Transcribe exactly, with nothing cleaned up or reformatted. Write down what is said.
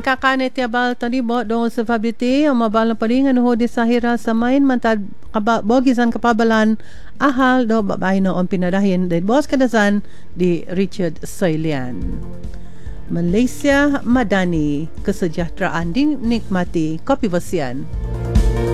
kakane ti abal tani bo do sa fabiti ang mabal pa rin ano ho di sahira sa main mantad kaba bogisan kapabalan ahal do babay no ang pinadahin di boss kadasan di Richard Soilian. Malaysia Madani kesejahteraan di nikmati kopi basian.